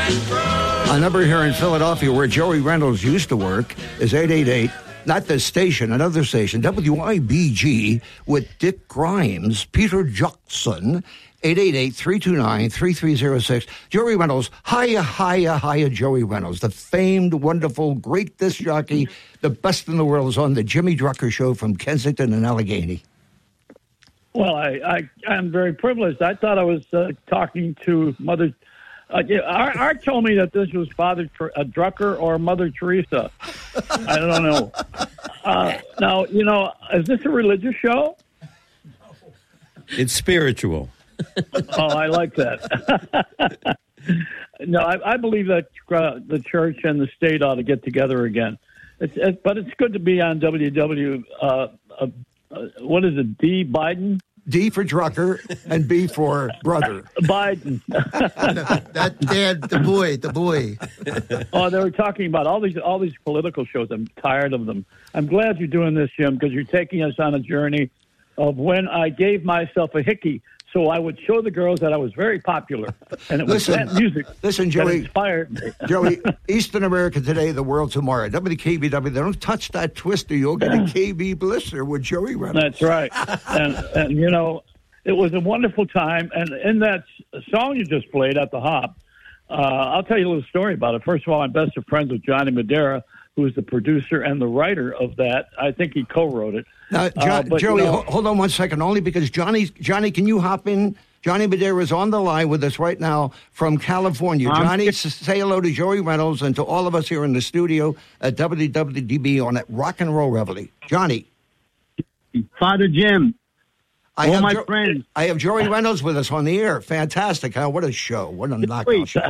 A number here in Philadelphia where Joey Reynolds used to work is 888, not this station, another station, WIBG, with Dick Grimes, Peter Jackson, 888-329-3306. Joey Reynolds, hiya, Joey Reynolds, the famed, wonderful, great disc jockey, the best in the world, is on the Jimmy Drucker Show from Kensington and Allegheny. Well, I'm very privileged. I thought I was talking to Mother. Art told me that this was Father Drucker or Mother Teresa. I don't know. Now, is this a religious show? It's spiritual. Oh, I like that. No, I believe that the church and the state ought to get together again. But it's good to be on WW. What is it, D. Biden? D for Drucker and B for brother. Biden. That dad, the boy. Oh, they were talking about all these political shows. I'm tired of them. I'm glad you're doing this, Jim, because you're taking us on a journey of when I gave myself a hickey so I would show the girls that I was very popular. And it was that music Joey, that inspired me. Joey, Eastern America today, the world tomorrow. WKBW, they don't touch that twister. You'll get a KB blister with Joey Reynolds. That's right. And it was a wonderful time. And in that song you just played at the Hop, I'll tell you a little story about it. First of all, I'm best of friends with Johnny Madera, who is the producer and the writer of that. I think he co-wrote it. Now, Joey, hold on one second, only because Johnny, can you hop in? Johnny Madera is on the line with us right now from California. Johnny, say hello to Joey Reynolds and to all of us here in the studio at WWDB on that Rock and Roll Reveille. Johnny. Father Jim. All my friends. I have Joey Reynolds with us on the air. Fantastic. Huh? What a show. What a knockout show.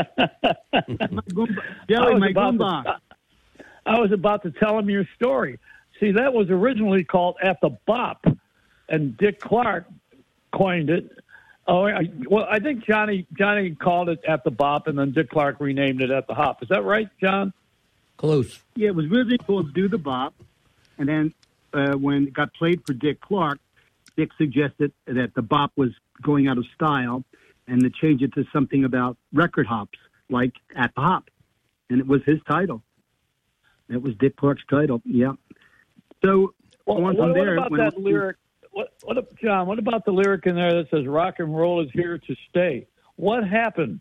Joey, my Goomba. I was about to tell him your story. See, that was originally called At the Bop, and Dick Clark coined it. I think Johnny called it At the Bop, and then Dick Clark renamed it At the Hop. Is that right, John? Close. Yeah, it was originally called Do the Bop, and then when it got played for Dick Clark, Dick suggested that the bop was going out of style, and to change it to something about record hops, like At the Hop, and it was his title. It was Dick Clark's title, yeah. So, what about that lyric? John, what about the lyric in there that says rock and roll is here to stay? What happened?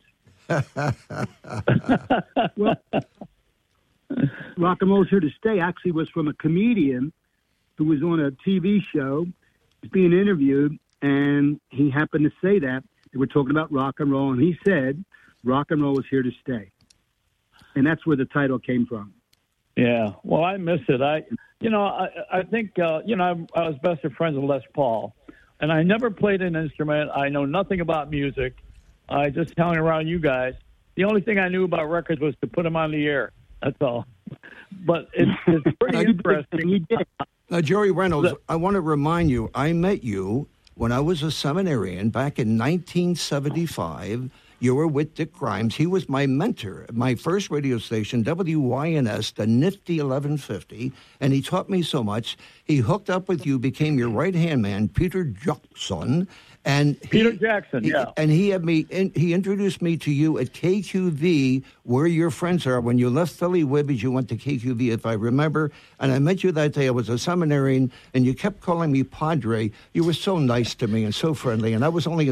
Well, rock and roll is here to stay actually was from a comedian who was on a TV show, was being interviewed, and he happened to say that. They were talking about rock and roll, and he said, rock and roll is here to stay. And that's where the title came from. Yeah, well, I miss it. I think, I was best of friends with Les Paul, and I never played an instrument. I know nothing about music. I just hung around you guys. The only thing I knew about records was to put them on the air. That's all. But it's pretty interesting. Now, Joey Reynolds, I want to remind you, I met you when I was a seminarian back in 1975. You were with Dick Grimes. He was my mentor at my first radio station, WYNS, the Nifty 1150, and he taught me so much. He hooked up with you, became your right-hand man, Peter Jackson. Peter Jackson, yeah. And he introduced me to you at KQV, where your friends are. When you left Philly Wibbage, you went to KQV, if I remember. And I met you that day. I was a seminarian, and you kept calling me Padre. You were so nice to me and so friendly, and I was only a